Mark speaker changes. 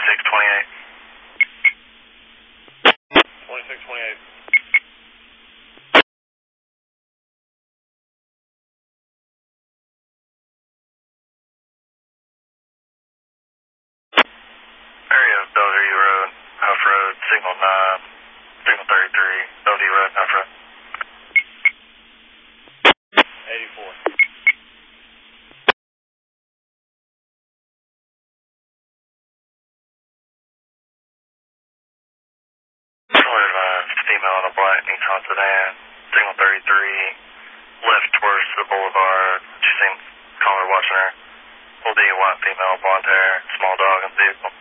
Speaker 1: 2628.
Speaker 2: 2628.
Speaker 1: Area of Bellevue Road, Huff Road, signal 9, signal 33, Bellevue Road, Huff Road.
Speaker 2: 84.
Speaker 1: Fully advised, female in a black Nissan sedan, signal 33, left towards the boulevard. She seems caller watching her. Will be white female, blonde hair, small dog in the vehicle.